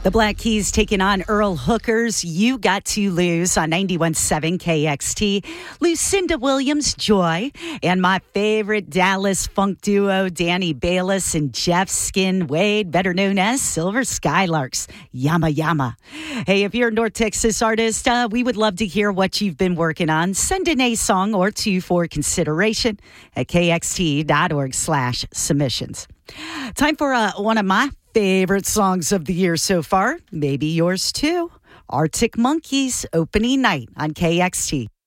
The Black Keys taking on Earl Hooker's You Got to Lose on 91.7 KXT. Lucinda Williams, Joy, and my favorite Dallas funk duo, Danny Bayless and Jeff Skin Wade, better known as Silver Skylarks, Yama Yama. Hey, if you're a North Texas artist, we would love to hear what you've been working on. Send in a song or two for consideration at kxt.org/submissions. Time for one of my favorite songs of the year so far, maybe yours too. Arctic Monkeys, Opening Night on KXT.